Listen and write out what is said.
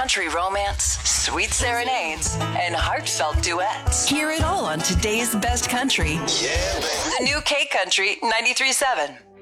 country romance, sweet serenades, and heartfelt duets. Hear it all on today's best country. Yeah, baby. The new K Country 93.7.